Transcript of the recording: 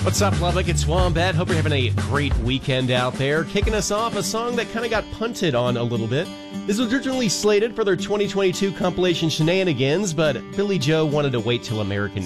What's up, Lubbock? It's Wombat. Hope you're having a great weekend out there. Kicking us off, a song that kind of got punted on a little bit. This was originally slated for their 2022 compilation Shenanigans, but Billy Joe wanted to wait till American